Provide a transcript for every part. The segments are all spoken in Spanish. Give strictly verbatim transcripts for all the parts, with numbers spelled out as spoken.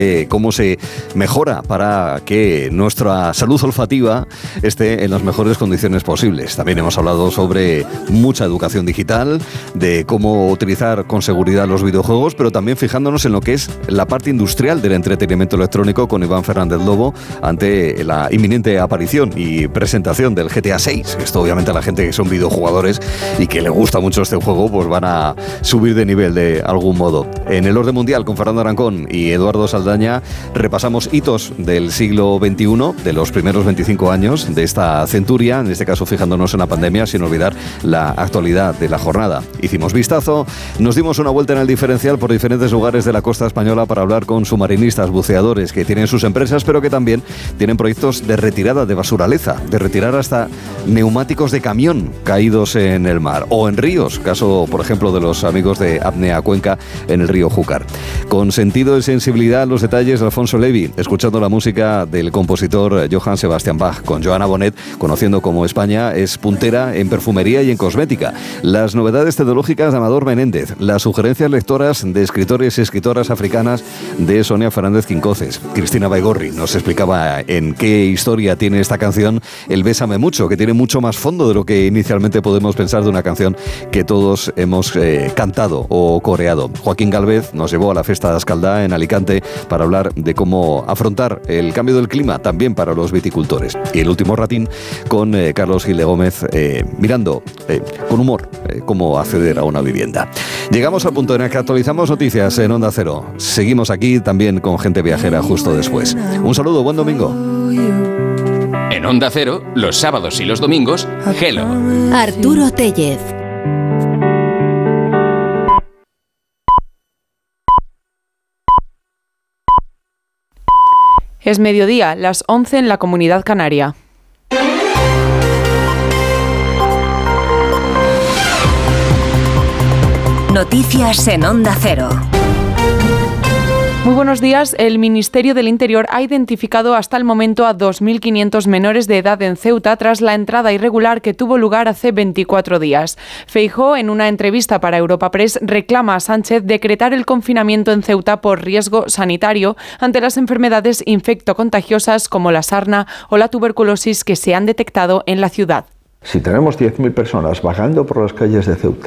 Eh, cómo se mejora para que nuestra salud olfativa esté en las mejores condiciones posibles. También hemos hablado sobre mucha educación digital, de cómo utilizar con seguridad los videojuegos, pero también fijándonos en lo que es la parte industrial del entretenimiento electrónico con Iván Fernández Lobo ante la inminente aparición y presentación del G T A seis. Esto obviamente a la gente que son videojugadores y que le gusta mucho este juego, pues van a subir de nivel de algún modo. En el orden mundial con Fernando Arancón y Eduardo Saldaña repasamos hitos del siglo veintiuno, de los primeros veinticinco años de esta centuria, en este caso fijándonos en la pandemia, sin olvidar la actualidad de la jornada. Hicimos vistazo, nos dimos una vuelta en el diferencial por diferentes lugares de la costa española para hablar con submarinistas, buceadores que tienen sus empresas, pero que también tienen proyectos de retirada de basuraleza, de retirar hasta neumáticos de camión caídos en el mar o en ríos, caso por ejemplo de los amigos de Apnea Cuenca en el río Júcar. Con sentido y sensibilidad, los detalles de Alfonso Levi, escuchando la música del compositor Johann Sebastian Bach, con Joana Bonet, conociendo cómo España es puntera en perfumería y en cosmética. Las novedades tecnológicas de Amador Menéndez, las sugerencias lectoras de escritores y escritoras africanas de Sonia Fernández Quincoces. Cristina Baigorri nos explicaba en qué historia tiene esta canción, el Bésame Mucho, que tiene mucho más fondo de lo que inicialmente podemos pensar de una canción que todos hemos eh, cantado o coreado. Joaquín Galvez nos llevó a la Festa de Ascaldá en Alicante para hablar de cómo afrontar el cambio del clima también para los viticultores. Y el último ratín con eh, Carlos Gil de Gómez eh, mirando eh, con humor eh, cómo acceder a una vivienda. Llegamos al punto en el que actualizamos noticias en Onda Cero. Seguimos aquí también con gente viajera justo después. Un saludo, buen domingo. En Onda Cero, los sábados y los domingos, Hello. Arturo Tellez. Es mediodía, las once en la Comunidad Canaria. Noticias en Onda Cero. Muy buenos días. El Ministerio del Interior ha identificado hasta el momento a dos mil quinientos menores de edad en Ceuta tras la entrada irregular que tuvo lugar hace veinticuatro días. Feijóo, en una entrevista para Europa Press, reclama a Sánchez decretar el confinamiento en Ceuta por riesgo sanitario ante las enfermedades infectocontagiosas como la sarna o la tuberculosis que se han detectado en la ciudad. Si tenemos diez mil personas vagando por las calles de Ceuta,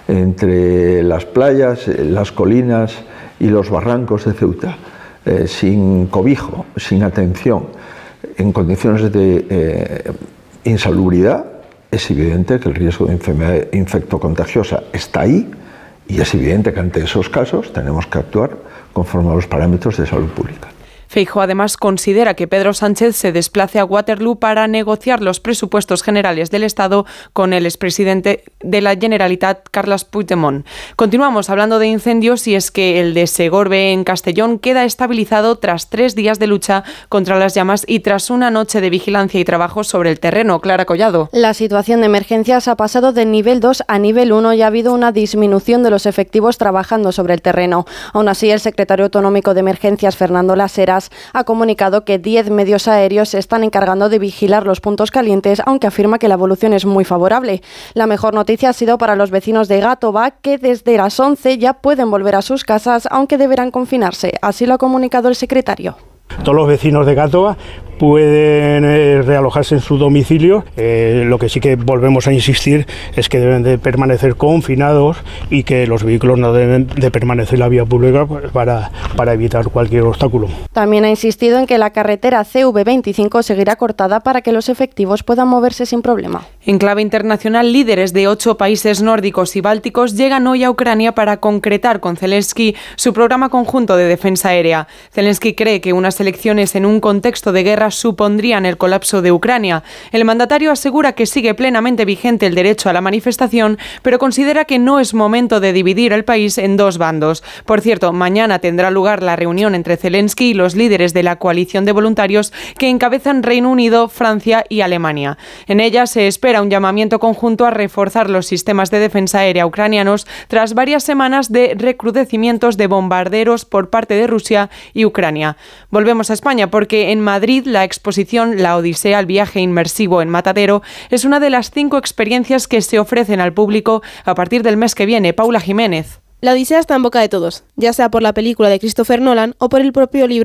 entre las playas, las colinas y los barrancos de Ceuta, eh, sin cobijo, sin atención, en condiciones de eh, insalubridad, es evidente que el riesgo de enfermedad infectocontagiosa está ahí y es evidente que ante esos casos tenemos que actuar conforme a los parámetros de salud pública. Feijóo además considera que Pedro Sánchez se desplace a Waterloo para negociar los presupuestos generales del Estado con el expresidente de la Generalitat, Carles Puigdemont. Continuamos hablando de incendios y es que el de Segorbe en Castellón queda estabilizado tras tres días de lucha contra las llamas y tras una noche de vigilancia y trabajo sobre el terreno. Clara Collado. La situación de emergencias ha pasado de nivel dos a nivel uno y ha habido una disminución de los efectivos trabajando sobre el terreno. Aún así, el secretario autonómico de Emergencias, Fernando Laseras, ha comunicado que diez medios aéreos se están encargando de vigilar los puntos calientes, aunque afirma que la evolución es muy favorable. La mejor noticia ha sido para los vecinos de Gátova, que desde las once ya pueden volver a sus casas, aunque deberán confinarse. Así lo ha comunicado el secretario. Todos los vecinos de Gátova pueden eh, realojarse en su domicilio. Eh, lo que sí que volvemos a insistir es que deben de permanecer confinados y que los vehículos no deben de permanecer en la vía pública para, para evitar cualquier obstáculo. También ha insistido en que la carretera C V veinticinco seguirá cortada para que los efectivos puedan moverse sin problema. En clave internacional, líderes de ocho países nórdicos y bálticos llegan hoy a Ucrania para concretar con Zelensky su programa conjunto de defensa aérea. Zelensky cree que unas elecciones en un contexto de guerra supondrían el colapso de Ucrania. El mandatario asegura que sigue plenamente vigente el derecho a la manifestación, pero considera que no es momento de dividir el país en dos bandos. Por cierto, mañana tendrá lugar la reunión entre Zelensky y los líderes de la coalición de voluntarios que encabezan Reino Unido, Francia y Alemania. En ella se espera un llamamiento conjunto a reforzar los sistemas de defensa aérea ucranianos tras varias semanas de recrudecimientos de bombarderos por parte de Rusia y Ucrania. Volvemos a España porque en Madrid la exposición La Odisea, el viaje inmersivo en Matadero, es una de las cinco experiencias que se ofrecen al público a partir del mes que viene. Paula Jiménez. La Odisea está en boca de todos, ya sea por la película de Christopher Nolan o por el propio libro